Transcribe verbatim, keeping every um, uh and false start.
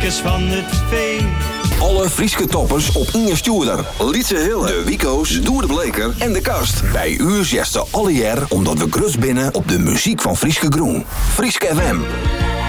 Wiekes van het Veen. Alle Frieske toppers op Inge Stuurder, Lietse Hille, de Wico's, Doer de Bleker en de Kast. Bij u zesten alle jaar omdat we grus binnen op de muziek van Frieske Groen. Frieske F M.